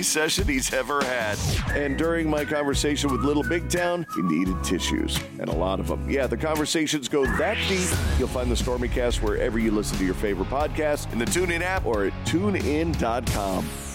therapy session he's ever had. And during my conversation with Little Big Town, he needed tissues, and a lot of them. Yeah, the conversations go that deep. You'll find the Stormy Cast wherever you listen to your favorite podcast, in the TuneIn app, or at TuneIn.com.